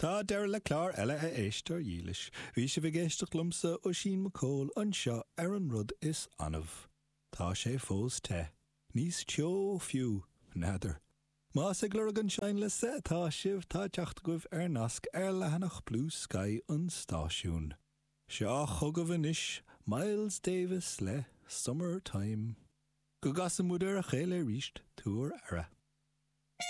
Tá deir le clár eile a éistar dílis. Bhí sé bhgéisteach lumsa ó sin macóil anseo ar an rud is anmh. Tá sé fós te. Níos teo fiú, nádar. Más ag glur an sein le sé tá sibh tá teacht goibh ar nasc ar lehanach Blue Sky an stáisiún. Seo chugah inis Miles Davis le Summertime. Go gasamúdar a chéile ríist túr ara.